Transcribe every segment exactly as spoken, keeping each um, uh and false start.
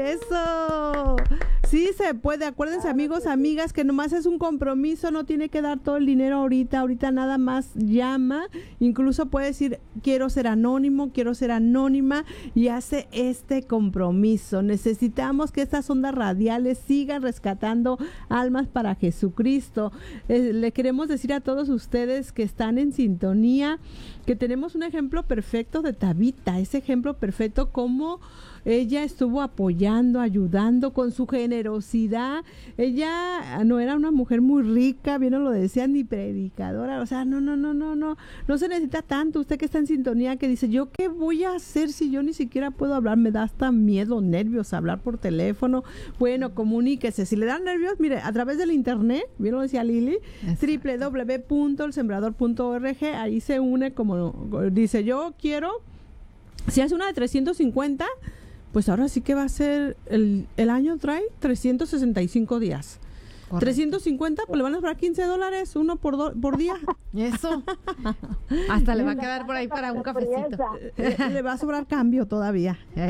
eso. Sí se puede. Acuérdense, amigos, amigas, que nomás es un compromiso, no tiene que dar todo el dinero ahorita, ahorita nada más llama, incluso puede decir, quiero ser anónimo, quiero ser anónima, y hace este compromiso. Necesitamos que estas ondas radiales sigan rescatando almas para Jesucristo. Eh, le queremos decir a todos ustedes que están en sintonía, que tenemos un ejemplo perfecto de Tabita, ese ejemplo perfecto como ella estuvo apoyando, ayudando con su generosidad. Ella no era una mujer muy rica, bien no lo decían, ni predicadora, o sea, no, no, no, no, no, no se necesita tanto. Usted que está en sintonía, que dice, ¿yo qué voy a hacer si yo ni siquiera puedo hablar? Me da hasta miedo, nervios, hablar por teléfono. Bueno, comuníquese. Si le dan nervios, mire, a través del internet, bien lo decía Lili, doble u doble u doble u punto el sembrador punto org, ahí se une, como dice, yo quiero, si hace una de trescientos cincuenta, pues ahora sí que va a ser, el, el año trae trescientos sesenta y cinco días. Correcto. trescientos cincuenta, pues le van a sobrar quince dólares, uno por, do, por día. Eso. Hasta le va a quedar por ahí para un cafecito. Eh, le va a sobrar cambio todavía. Eso.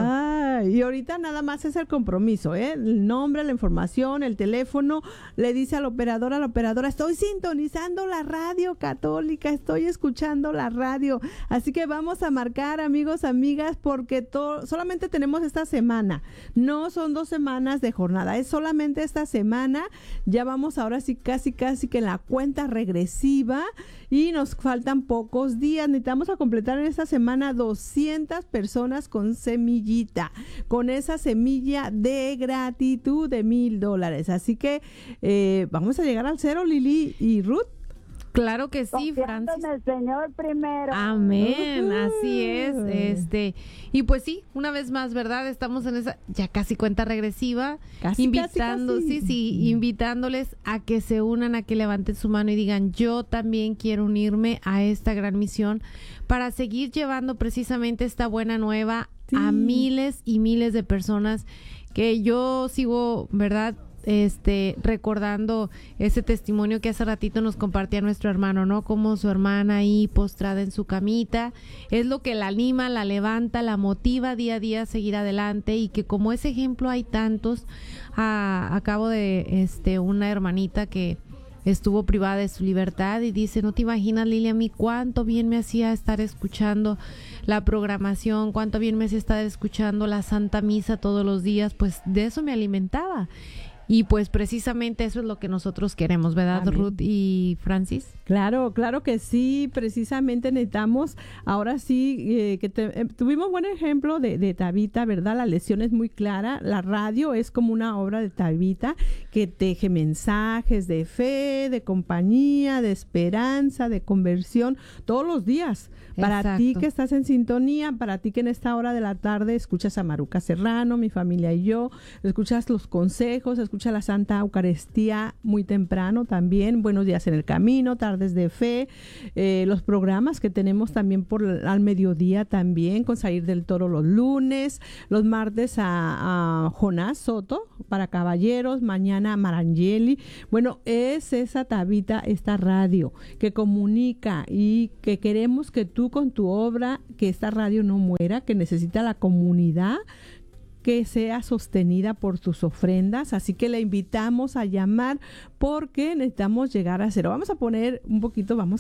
Ah, y ahorita nada más es el compromiso, ¿eh? El nombre, la información, el teléfono. Le dice al operador, a la operadora, estoy sintonizando la radio católica, estoy escuchando la radio. Así que vamos a marcar, amigos, amigas, porque to- solamente tenemos esta semana. No son dos semanas de jornada, es solamente esta semana. Ya vamos ahora sí casi casi que en la cuenta regresiva y nos faltan pocos días. Necesitamos a completar en esta semana doscientas personas con semillita, con esa semilla de gratitud de mil dólares. Así que eh, vamos a llegar al cero, Lili y Ruth. Claro que sí, Confiando Francis. en el Señor primero. Amén, Uh-huh. así es. Este, y pues sí, una vez más, ¿verdad? Estamos en esa ya casi cuenta regresiva, Casi, invitando, casi, casi. sí, sí, invitándoles a que se unan, a que levanten su mano y digan, yo también quiero unirme a esta gran misión para seguir llevando precisamente esta buena nueva Sí. a miles y miles de personas que yo sigo, ¿verdad? Este, recordando ese testimonio que hace ratito nos compartía nuestro hermano, ¿no? Como su hermana ahí postrada en su camita, es lo que la anima, la levanta, la motiva día a día a seguir adelante, y que como ese ejemplo hay tantos. A, acabo de, este, una hermanita que estuvo privada de su libertad y dice, no te imaginas, Lili, a mí cuánto bien me hacía estar escuchando la programación, cuánto bien me hacía estar escuchando la Santa Misa todos los días, pues de eso me alimentaba. Y pues precisamente eso es lo que nosotros queremos, ¿verdad, Amén. Ruth y Francis? Claro, claro que sí, precisamente necesitamos, ahora sí, eh, que te, eh, tuvimos buen ejemplo de, de Tabita, ¿verdad? La lección es muy clara, la radio es como una obra de Tabita que teje mensajes de fe, de compañía, de esperanza, de conversión, todos los días. Para Exacto. ti que estás en sintonía, para ti que en esta hora de la tarde escuchas a Maruca Serrano, mi familia y yo, escuchas los consejos, escuchas la Santa Eucaristía muy temprano también, Buenos Días en el Camino, Tardes de Fe, eh, los programas que tenemos también por al mediodía también, con Salir del Toro los lunes, los martes a, a Jonás Soto para caballeros, mañana a Marangeli. Bueno, es esa Tabita, esta radio que comunica y que queremos que tú con tu obra, que esta radio no muera, que necesita la comunidad, que sea sostenida por tus ofrendas. Así que le invitamos a llamar porque necesitamos llegar a cero. Vamos a poner un poquito, vamos